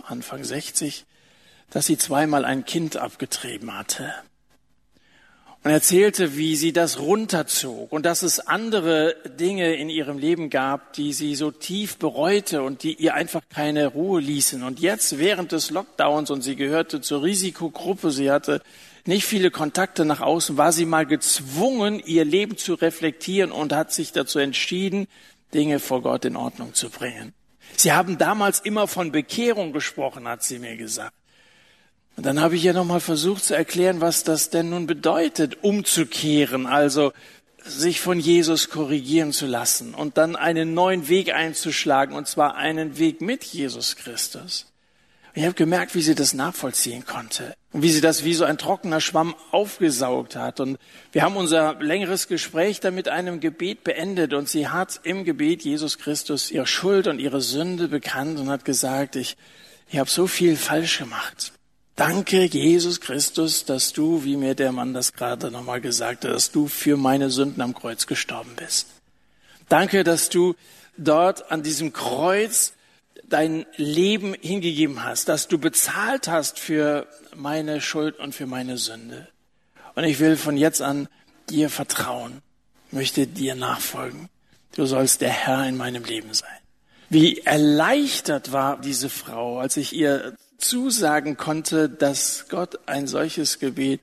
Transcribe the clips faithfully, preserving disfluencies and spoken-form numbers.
Anfang sechzig, dass sie zweimal ein Kind abgetrieben hatte. Und erzählte, wie sie das runterzog und dass es andere Dinge in ihrem Leben gab, die sie so tief bereute und die ihr einfach keine Ruhe ließen. Und jetzt während des Lockdowns, und sie gehörte zur Risikogruppe, sie hatte nicht viele Kontakte nach außen, war sie mal gezwungen, ihr Leben zu reflektieren und hat sich dazu entschieden, Dinge vor Gott in Ordnung zu bringen. Sie haben damals immer von Bekehrung gesprochen, hat sie mir gesagt. Und dann habe ich ihr nochmal versucht zu erklären, was das denn nun bedeutet, umzukehren, also sich von Jesus korrigieren zu lassen und dann einen neuen Weg einzuschlagen, und zwar einen Weg mit Jesus Christus. Ich habe gemerkt, wie sie das nachvollziehen konnte und wie sie das wie so ein trockener Schwamm aufgesaugt hat. Und wir haben unser längeres Gespräch dann mit einem Gebet beendet, und sie hat im Gebet Jesus Christus ihre Schuld und ihre Sünde bekannt und hat gesagt, ich, ich habe so viel falsch gemacht. Danke, Jesus Christus, dass du, wie mir der Mann das gerade nochmal gesagt hat, dass du für meine Sünden am Kreuz gestorben bist. Danke, dass du dort an diesem Kreuz dein Leben hingegeben hast, dass du bezahlt hast für meine Schuld und für meine Sünde. Und ich will von jetzt an dir vertrauen, möchte dir nachfolgen. Du sollst der Herr in meinem Leben sein. Wie erleichtert war diese Frau, als ich ihr zusagen konnte, dass Gott ein solches Gebet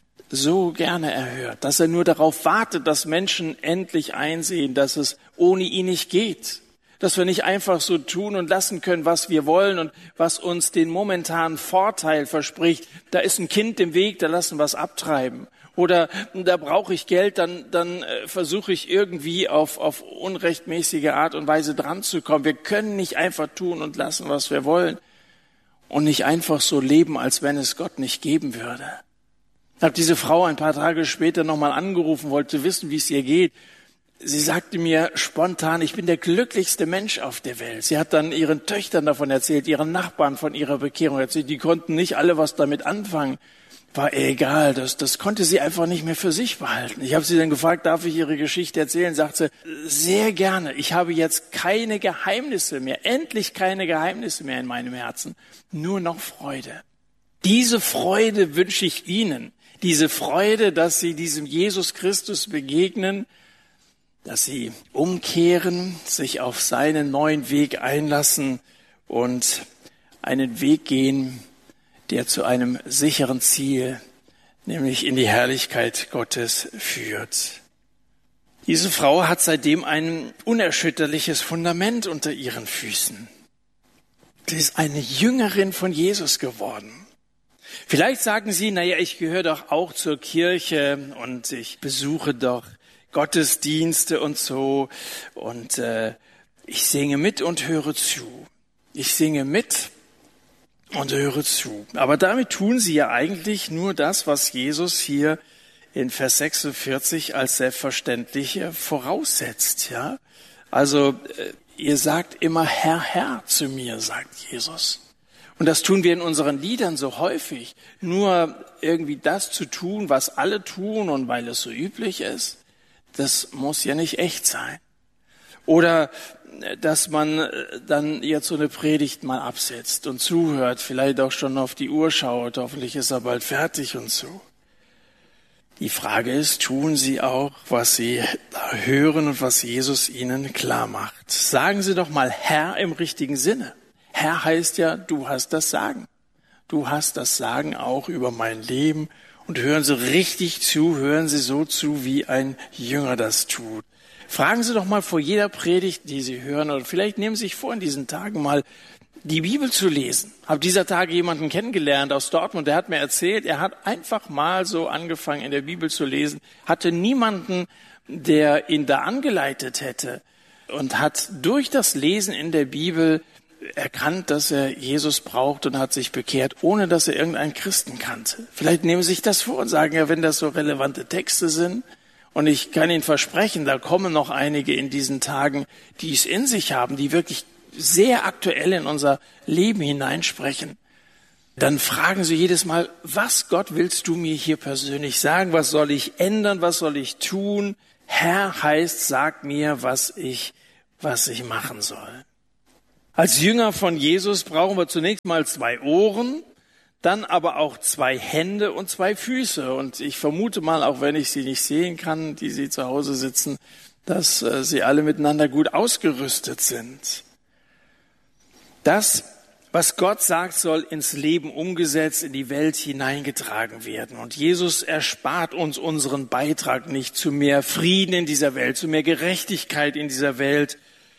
so gerne erhört, dass er nur darauf wartet, dass Menschen endlich einsehen, dass es ohne ihn nicht geht, dass wir nicht einfach so tun und lassen können, was wir wollen und was uns den momentanen Vorteil verspricht. Da ist ein Kind im Weg, da lassen wir es abtreiben. Oder da brauche ich Geld, dann, dann äh, versuche ich irgendwie auf, auf unrechtmäßige Art und Weise dran zu kommen. Wir können nicht einfach tun und lassen, was wir wollen. Und nicht einfach so leben, als wenn es Gott nicht geben würde. Ich habe diese Frau ein paar Tage später nochmal angerufen, wollte wissen, wie es ihr geht. Sie sagte mir spontan, ich bin der glücklichste Mensch auf der Welt. Sie hat dann ihren Töchtern davon erzählt, ihren Nachbarn von ihrer Bekehrung erzählt. Die konnten nicht alle was damit anfangen. War ihr egal, das, das konnte sie einfach nicht mehr für sich behalten. Ich habe sie dann gefragt, darf ich ihre Geschichte erzählen? Sagt sie, sehr gerne. Ich habe jetzt keine Geheimnisse mehr, endlich keine Geheimnisse mehr in meinem Herzen, nur noch Freude. Diese Freude wünsche ich Ihnen, diese Freude, dass Sie diesem Jesus Christus begegnen, dass Sie umkehren, sich auf seinen neuen Weg einlassen und einen Weg gehen, der zu einem sicheren Ziel, nämlich in die Herrlichkeit Gottes führt. Diese Frau hat seitdem ein unerschütterliches Fundament unter ihren Füßen. Sie ist eine Jüngerin von Jesus geworden. Vielleicht sagen Sie, naja, ich gehöre doch auch zur Kirche und ich besuche doch Gottesdienste und so und äh, ich singe mit und höre zu. Ich singe mit und höre zu. Aber damit tun sie ja eigentlich nur das, was Jesus hier in Vers sechsundvierzig als selbstverständlich voraussetzt. Ja, also ihr sagt immer Herr, Herr zu mir, sagt Jesus. Und das tun wir in unseren Liedern so häufig. Nur irgendwie das zu tun, was alle tun und weil es so üblich ist, das muss ja nicht echt sein. Oder dass man dann jetzt so eine Predigt mal absetzt und zuhört, vielleicht auch schon auf die Uhr schaut, hoffentlich ist er bald fertig und so. Die Frage ist, tun Sie auch, was Sie da hören und was Jesus Ihnen klar macht? Sagen Sie doch mal Herr im richtigen Sinne. Herr heißt ja, du hast das Sagen. Du hast das Sagen auch über mein Leben. Und hören Sie richtig zu, hören Sie so zu, wie ein Jünger das tut. Fragen Sie doch mal vor jeder Predigt, die Sie hören, oder vielleicht nehmen Sie sich vor, in diesen Tagen mal die Bibel zu lesen. Habe dieser Tage jemanden kennengelernt aus Dortmund, der hat mir erzählt, er hat einfach mal so angefangen, in der Bibel zu lesen, hatte niemanden, der ihn da angeleitet hätte und hat durch das Lesen in der Bibel erkannt, dass er Jesus braucht und hat sich bekehrt, ohne dass er irgendeinen Christen kannte. Vielleicht nehmen Sie sich das vor und sagen, ja, wenn das so relevante Texte sind, und ich kann Ihnen versprechen, da kommen noch einige in diesen Tagen, die es in sich haben, die wirklich sehr aktuell in unser Leben hineinsprechen. Dann fragen Sie jedes Mal, was Gott willst du mir hier persönlich sagen? Was soll ich ändern? Was soll ich tun? Herr heißt, sag mir, was ich, was ich machen soll. Als Jünger von Jesus brauchen wir zunächst mal zwei Ohren, dann aber auch zwei Hände und zwei Füße. Und ich vermute mal, auch wenn ich sie nicht sehen kann, die sie zu Hause sitzen, dass äh, sie alle miteinander gut ausgerüstet sind. Das, was Gott sagt, soll ins Leben umgesetzt, in die Welt hineingetragen werden. Und Jesus erspart uns unseren Beitrag nicht zu mehr Frieden in dieser Welt, zu mehr Gerechtigkeit in dieser Welt,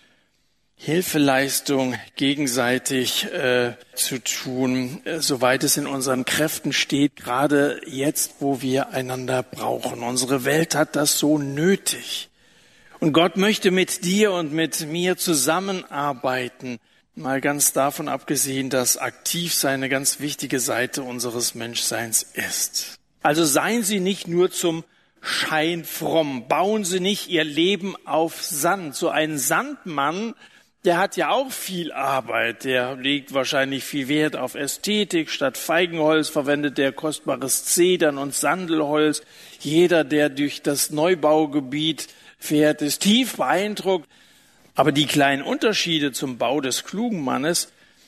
Hilfeleistung gegenseitig äh, zu tun, äh, soweit es in unseren Kräften steht, gerade jetzt, wo wir einander brauchen. Unsere Welt hat das so nötig. Und Gott möchte mit dir und mit mir zusammenarbeiten, mal ganz davon abgesehen, dass Aktivsein eine ganz wichtige Seite unseres Menschseins ist. Also seien Sie nicht nur zum Schein fromm, bauen Sie nicht Ihr Leben auf Sand. So ein Sandmann, der hat ja auch viel Arbeit, der legt wahrscheinlich viel Wert auf Ästhetik. Statt Feigenholz verwendet der kostbares Zedern und Sandelholz. Jeder, der durch das Neubaugebiet fährt, ist tief beeindruckt. Aber die kleinen Unterschiede zum Bau des klugen Mannes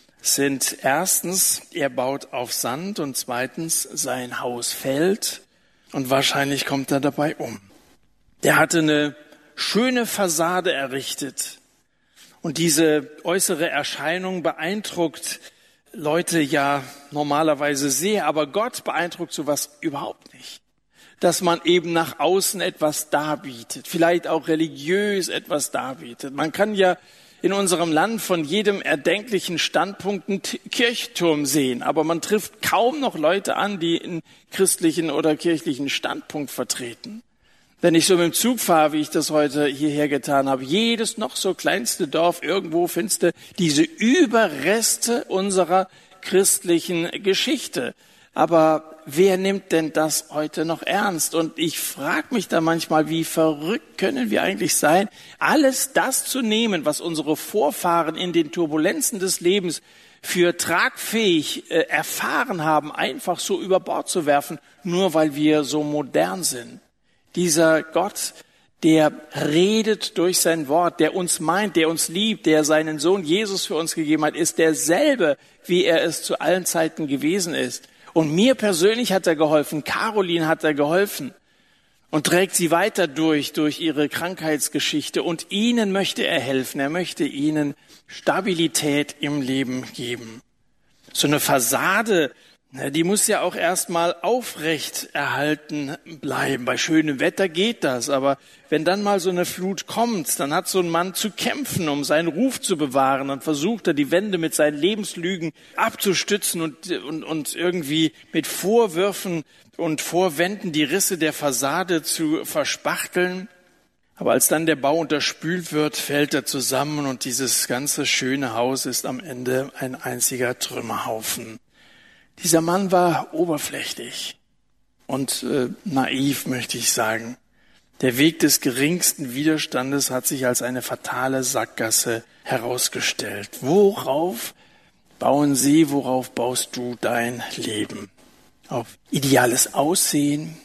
sind erstens, er baut auf Sand und zweitens, sein Haus fällt und wahrscheinlich kommt er dabei um. Der hatte eine schöne Fassade errichtet. Und diese äußere Erscheinung beeindruckt Leute ja normalerweise sehr, aber Gott beeindruckt sowas überhaupt nicht. Dass man eben nach außen etwas darbietet, vielleicht auch religiös etwas darbietet. Man kann ja in unserem Land von jedem erdenklichen Standpunkt einen Kirchturm sehen, aber man trifft kaum noch Leute an, die einen christlichen oder kirchlichen Standpunkt vertreten. Wenn ich so mit dem Zug fahre, wie ich das heute hierher getan habe, jedes noch so kleinste Dorf, irgendwo findest du diese Überreste unserer christlichen Geschichte. Aber wer nimmt denn das heute noch ernst? Und ich frage mich da manchmal, wie verrückt können wir eigentlich sein, alles das zu nehmen, was unsere Vorfahren in den Turbulenzen des Lebens für tragfähig äh, erfahren haben, einfach so über Bord zu werfen, nur weil wir so modern sind. Dieser Gott, der redet durch sein Wort, der uns meint, der uns liebt, der seinen Sohn Jesus für uns gegeben hat, ist derselbe, wie er es zu allen Zeiten gewesen ist. Und mir persönlich hat er geholfen, Caroline hat er geholfen und trägt sie weiter durch, durch ihre Krankheitsgeschichte. Und ihnen möchte er helfen, er möchte ihnen Stabilität im Leben geben. So eine Fassade, die muss ja auch erstmal aufrecht erhalten bleiben. Bei schönem Wetter geht das, aber wenn dann mal so eine Flut kommt, dann hat so ein Mann zu kämpfen, um seinen Ruf zu bewahren. Dann versucht er, die Wände mit seinen Lebenslügen abzustützen und, und, und irgendwie mit Vorwürfen und Vorwänden die Risse der Fassade zu verspachteln. Aber als dann der Bau unterspült wird, fällt er zusammen und dieses ganze schöne Haus ist am Ende ein einziger Trümmerhaufen. Dieser Mann war oberflächlich und äh, naiv, möchte ich sagen. Der Weg des geringsten Widerstandes hat sich als eine fatale Sackgasse herausgestellt. Worauf bauen Sie, worauf baust du dein Leben? Auf ideales Aussehen,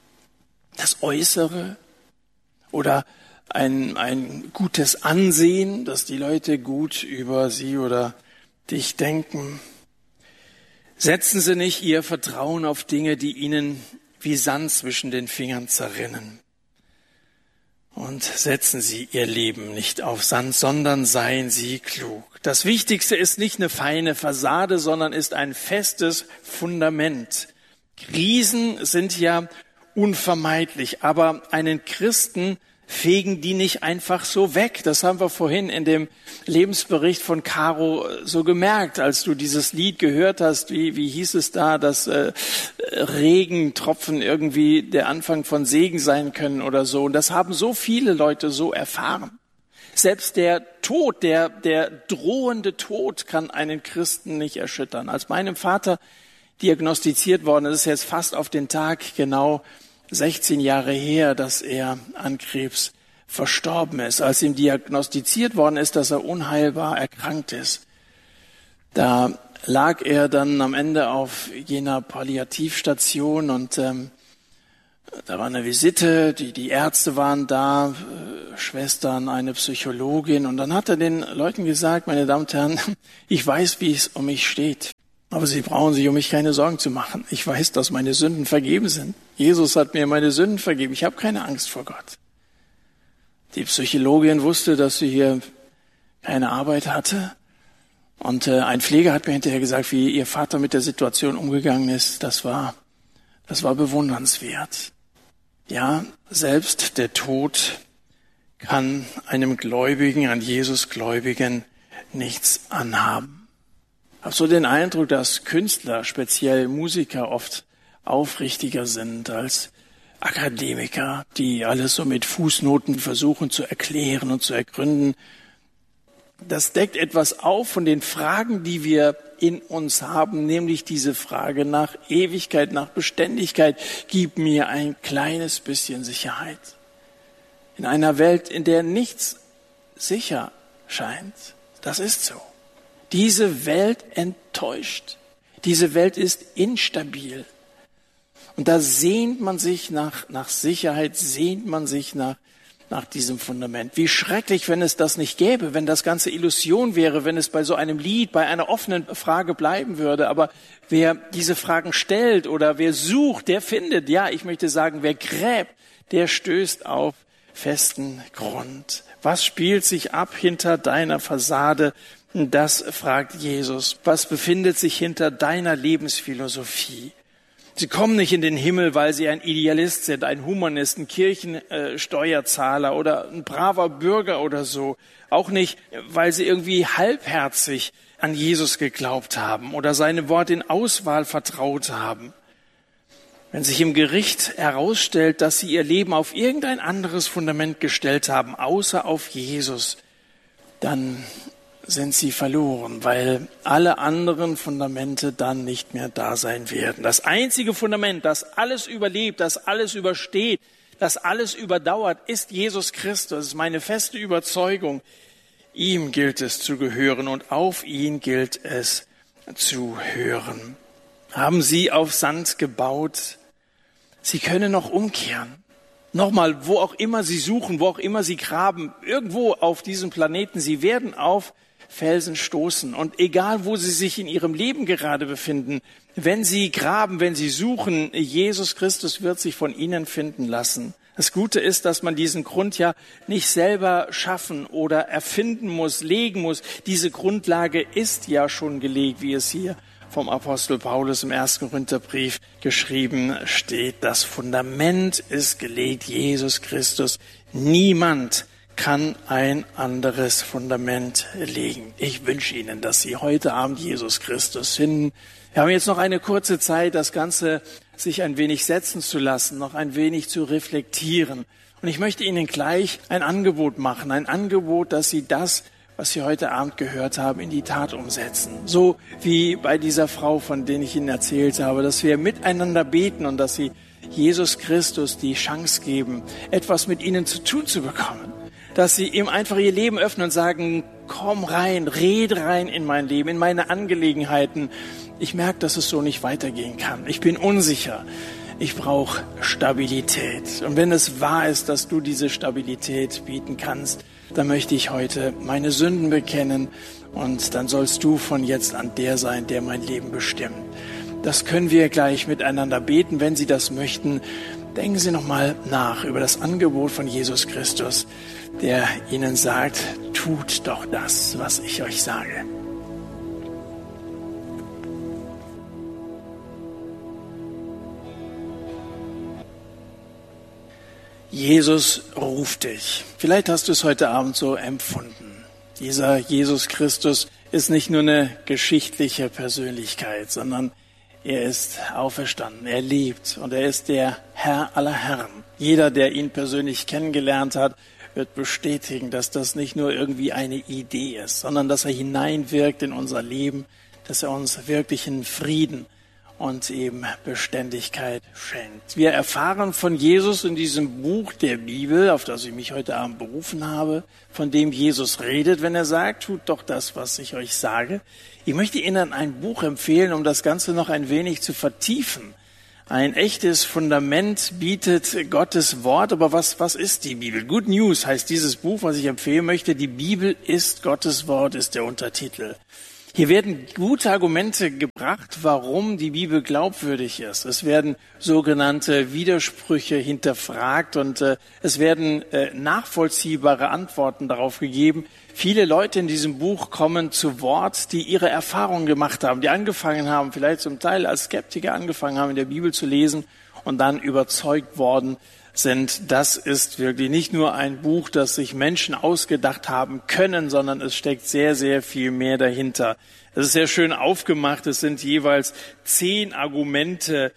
das Äußere oder ein, ein gutes Ansehen, dass die Leute gut über Sie oder dich denken? Setzen Sie nicht Ihr Vertrauen auf Dinge, die Ihnen wie Sand zwischen den Fingern zerrinnen. Und setzen Sie Ihr Leben nicht auf Sand, sondern seien Sie klug. Das Wichtigste ist nicht eine feine Fassade, sondern ist ein festes Fundament. Krisen sind ja unvermeidlich, aber einen Christen fegen die nicht einfach so weg. Das haben wir vorhin in dem Lebensbericht von Caro so gemerkt, als du dieses Lied gehört hast. Wie, wie hieß es da, dass äh, Regentropfen irgendwie der Anfang von Segen sein können oder so. Und das haben so viele Leute so erfahren. Selbst der Tod, der, der drohende Tod kann einen Christen nicht erschüttern. Als meinem Vater diagnostiziert worden, das ist jetzt fast auf den Tag genau sechzehn Jahre her, dass er an Krebs verstorben ist. Als ihm diagnostiziert worden ist, dass er unheilbar erkrankt ist, da lag er dann am Ende auf jener Palliativstation und ähm, Da war eine Visite, die, die Ärzte waren da, äh, Schwestern, eine Psychologin. Und dann hat er den Leuten gesagt, meine Damen und Herren, ich weiß, wie es um mich steht. Aber Sie brauchen sich um mich keine Sorgen zu machen. Ich weiß, dass meine Sünden vergeben sind. Jesus hat mir meine Sünden vergeben. Ich habe keine Angst vor Gott. Die Psychologin wusste, dass sie hier keine Arbeit hatte. Und äh, ein Pfleger hat mir hinterher gesagt, wie ihr Vater mit der Situation umgegangen ist. Das war, das war bewundernswert. Ja, selbst der Tod kann einem Gläubigen, an Jesus Gläubigen, nichts anhaben. Ich habe so den Eindruck, dass Künstler, speziell Musiker, oft aufrichtiger sind als Akademiker, die alles so mit Fußnoten versuchen zu erklären und zu ergründen. Das deckt etwas auf von den Fragen, die wir in uns haben, nämlich diese Frage nach Ewigkeit, nach Beständigkeit. Gib mir ein kleines bisschen Sicherheit. In einer Welt, in der nichts sicher scheint. Das ist so. Diese Welt enttäuscht. Diese Welt ist instabil. Und da sehnt man sich nach, nach Sicherheit, sehnt man sich nach nach diesem Fundament. Wie schrecklich, wenn es das nicht gäbe, wenn das Ganze Illusion wäre, wenn es bei so einem Lied, bei einer offenen Frage bleiben würde. Aber wer diese Fragen stellt oder wer sucht, der findet. Ja, ich möchte sagen, wer gräbt, der stößt auf festen Grund. Was spielt sich ab hinter deiner Fassade? Das fragt Jesus. Was befindet sich hinter deiner Lebensphilosophie? Sie kommen nicht in den Himmel, weil sie ein Idealist sind, ein Humanist, ein Kirchensteuerzahler oder ein braver Bürger oder so. Auch nicht, weil sie irgendwie halbherzig an Jesus geglaubt haben oder seine Worte in Auswahl vertraut haben. Wenn sich im Gericht herausstellt, dass sie ihr Leben auf irgendein anderes Fundament gestellt haben, außer auf Jesus, dann sind sie verloren, weil alle anderen Fundamente dann nicht mehr da sein werden. Das einzige Fundament, das alles überlebt, das alles übersteht, das alles überdauert, ist Jesus Christus. Das ist meine feste Überzeugung. Ihm gilt es zu gehören und auf ihn gilt es zu hören. Haben Sie auf Sand gebaut? Sie können noch umkehren. Nochmal, wo auch immer Sie suchen, wo auch immer Sie graben, irgendwo auf diesem Planeten, Sie werden auf Felsen stoßen. Und egal, wo Sie sich in Ihrem Leben gerade befinden, wenn Sie graben, wenn Sie suchen, Jesus Christus wird sich von Ihnen finden lassen. Das Gute ist, dass man diesen Grund ja nicht selber schaffen oder erfinden muss, legen muss. Diese Grundlage ist ja schon gelegt, wie es hier vom Apostel Paulus im ersten Korintherbrief geschrieben steht. Das Fundament ist gelegt, Jesus Christus. Niemand kann ein anderes Fundament legen. Ich wünsche Ihnen, dass Sie heute Abend Jesus Christus finden. Wir haben jetzt noch eine kurze Zeit, das Ganze sich ein wenig setzen zu lassen, noch ein wenig zu reflektieren. Und ich möchte Ihnen gleich ein Angebot machen, ein Angebot, dass Sie das, was Sie heute Abend gehört haben, in die Tat umsetzen. So wie bei dieser Frau, von der ich Ihnen erzählt habe, dass wir miteinander beten und dass Sie Jesus Christus die Chance geben, etwas mit Ihnen zu tun zu bekommen. Dass Sie ihm einfach Ihr Leben öffnen und sagen, komm rein, red rein in mein Leben, in meine Angelegenheiten. Ich merke, dass es so nicht weitergehen kann. Ich bin unsicher. Ich brauche Stabilität. Und wenn es wahr ist, dass du diese Stabilität bieten kannst, dann möchte ich heute meine Sünden bekennen und dann sollst du von jetzt an der sein, der mein Leben bestimmt. Das können wir gleich miteinander beten, wenn Sie das möchten. Denken Sie nochmal nach über das Angebot von Jesus Christus, der Ihnen sagt, tut doch das, was ich euch sage. Jesus ruft dich. Vielleicht hast du es heute Abend so empfunden. Dieser Jesus Christus ist nicht nur eine geschichtliche Persönlichkeit, sondern er ist auferstanden, er lebt und er ist der Herr aller Herren. Jeder, der ihn persönlich kennengelernt hat, wird bestätigen, dass das nicht nur irgendwie eine Idee ist, sondern dass er hineinwirkt in unser Leben, dass er uns wirklichen Frieden und eben Beständigkeit schenkt. Wir erfahren von Jesus in diesem Buch der Bibel, auf das ich mich heute Abend berufen habe, von dem Jesus redet, wenn er sagt, tut doch das, was ich euch sage. Ich möchte Ihnen ein Buch empfehlen, um das Ganze noch ein wenig zu vertiefen. Ein echtes Fundament bietet Gottes Wort. Aber was, was ist die Bibel? Good News heißt dieses Buch, was ich empfehlen möchte. Die Bibel ist Gottes Wort, ist der Untertitel. Hier werden gute Argumente gebracht, warum die Bibel glaubwürdig ist. Es werden sogenannte Widersprüche hinterfragt und äh, es werden äh, nachvollziehbare Antworten darauf gegeben. Viele Leute in diesem Buch kommen zu Wort, die ihre Erfahrungen gemacht haben, die angefangen haben, vielleicht zum Teil als Skeptiker angefangen haben, in der Bibel zu lesen und dann überzeugt worden sind. Das ist wirklich nicht nur ein Buch, das sich Menschen ausgedacht haben können, sondern es steckt sehr, sehr viel mehr dahinter. Es ist sehr schön aufgemacht. Es sind jeweils zehn Argumente,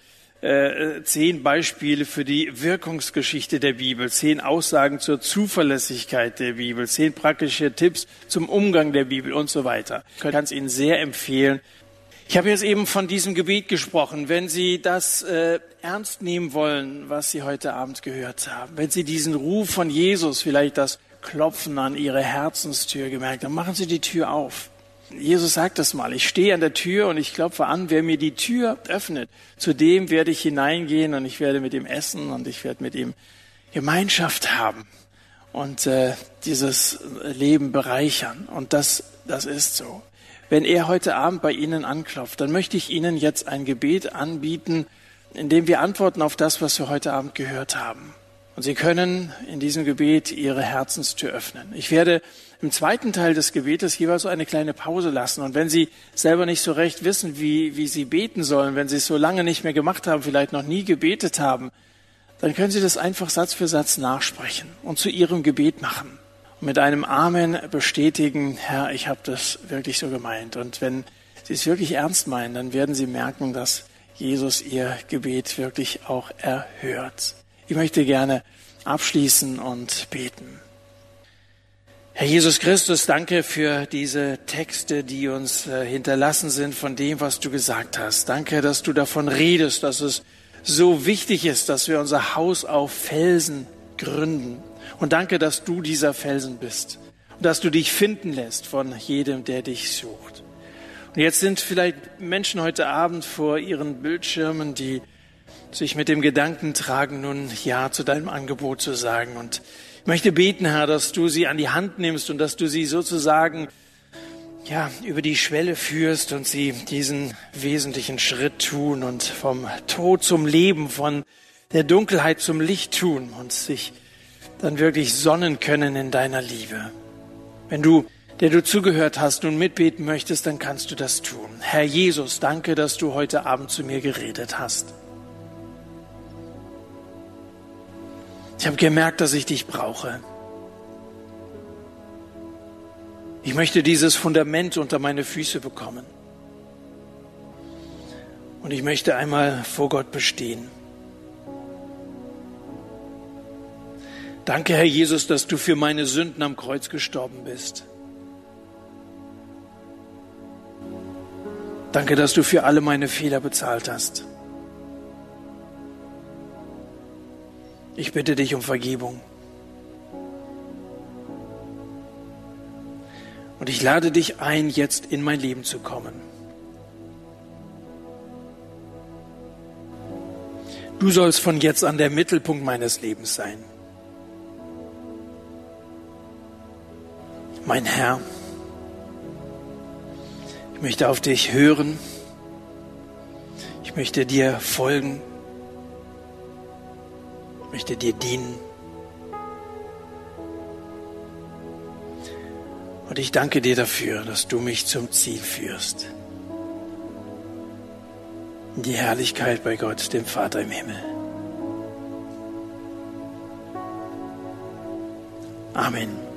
äh, zehn Beispiele für die Wirkungsgeschichte der Bibel, zehn Aussagen zur Zuverlässigkeit der Bibel, zehn praktische Tipps zum Umgang der Bibel und so weiter. Ich kann es Ihnen sehr empfehlen. Ich habe jetzt eben von diesem Gebet gesprochen. Wenn Sie das äh, ernst nehmen wollen, was Sie heute Abend gehört haben, wenn Sie diesen Ruf von Jesus, vielleicht das Klopfen an Ihre Herzenstür gemerkt haben, machen Sie die Tür auf. Jesus sagt das mal, ich stehe an der Tür und ich klopfe an, wer mir die Tür öffnet, zu dem werde ich hineingehen und ich werde mit ihm essen und ich werde mit ihm Gemeinschaft haben und äh, dieses Leben bereichern. Und das, das ist so. Wenn er heute Abend bei Ihnen anklopft, dann möchte ich Ihnen jetzt ein Gebet anbieten, in dem wir antworten auf das, was wir heute Abend gehört haben. Und Sie können in diesem Gebet Ihre Herzenstür öffnen. Ich werde im zweiten Teil des Gebetes jeweils so eine kleine Pause lassen. Und wenn Sie selber nicht so recht wissen, wie, wie Sie beten sollen, wenn Sie es so lange nicht mehr gemacht haben, vielleicht noch nie gebetet haben, dann können Sie das einfach Satz für Satz nachsprechen und zu Ihrem Gebet machen. Und mit einem Amen bestätigen, Herr, ich habe das wirklich so gemeint. Und wenn Sie es wirklich ernst meinen, dann werden Sie merken, dass Jesus Ihr Gebet wirklich auch erhört. Ich möchte gerne abschließen und beten. Herr Jesus Christus, danke für diese Texte, die uns äh, hinterlassen sind von dem, was du gesagt hast. Danke, dass du davon redest, dass es so wichtig ist, dass wir unser Haus auf Felsen gründen. Und danke, dass du dieser Felsen bist und dass du dich finden lässt von jedem, der dich sucht. Und jetzt sind vielleicht Menschen heute Abend vor ihren Bildschirmen, die sich mit dem Gedanken tragen, nun Ja zu deinem Angebot zu sagen. Und ich möchte beten, Herr, dass du sie an die Hand nimmst und dass du sie sozusagen ja, über die Schwelle führst und sie diesen wesentlichen Schritt tun und vom Tod zum Leben, von der Dunkelheit zum Licht tun und sich dann wirklich sonnen können in deiner Liebe. Wenn du, der du zugehört hast, nun mitbeten möchtest, dann kannst du das tun. Herr Jesus, danke, dass du heute Abend zu mir geredet hast. Ich habe gemerkt, dass ich dich brauche. Ich möchte dieses Fundament unter meine Füße bekommen. Und ich möchte einmal vor Gott bestehen. Danke, Herr Jesus, dass du für meine Sünden am Kreuz gestorben bist. Danke, dass du für alle meine Fehler bezahlt hast. Ich bitte dich um Vergebung. Und ich lade dich ein, jetzt in mein Leben zu kommen. Du sollst von jetzt an der Mittelpunkt meines Lebens sein. Mein Herr, ich möchte auf dich hören. Ich möchte dir folgen. Ich möchte dir dienen. Und ich danke dir dafür, dass du mich zum Ziel führst. In die Herrlichkeit bei Gott, dem Vater im Himmel. Amen.